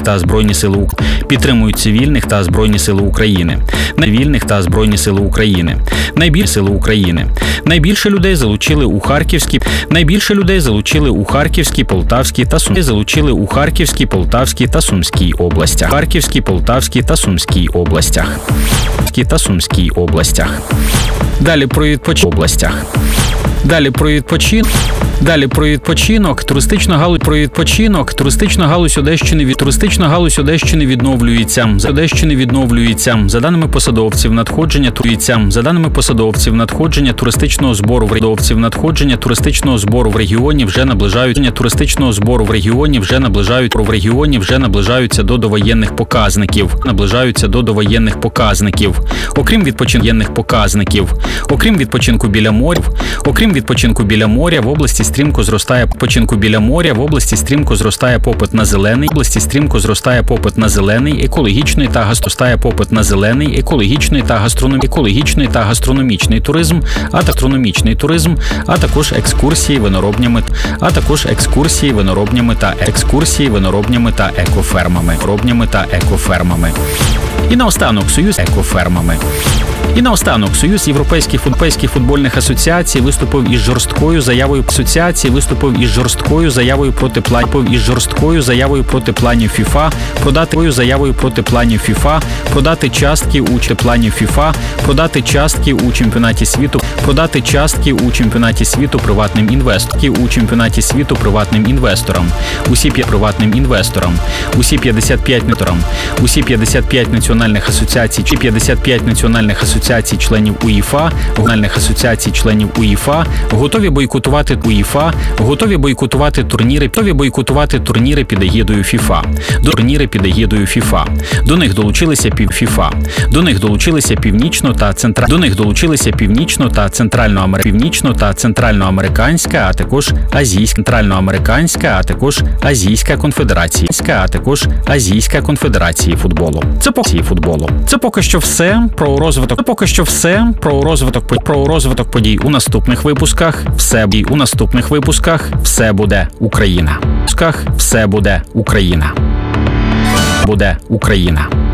та Збройні Сили України. Підтримують цивільних та Збройні Сили України. Цивільних та Збройні Сили України. Найбільше людей залучили у Харківській, Полтавській та Сумській областях. Далі про відпочинок. Туристична галузь Одещини відновлюється. За даними посадовців, надходження туристичного збору в регіоні вже наближаються до довоєнних показників. Окрім відпочинку біля моря, в області стрімко зростає попит на зелений, екологічний та гастрономічний туризм, а також екскурсії виноробнями та екофермами. І наостанок Союз європейських футбольних асоціацій виступив із жорсткою заявою проти планів ФІФА продати частки у чемпіонаті світу приватним інвесторам. Усі 55 національних асоціацій членів УЄФА готові бойкотувати турніри під егідою ФІФА. До них долучилися північно та центральноамериканська, а також азійська конфедерації футболу. Це поки що все про розвиток подій у наступних випусках. Все буде Україна.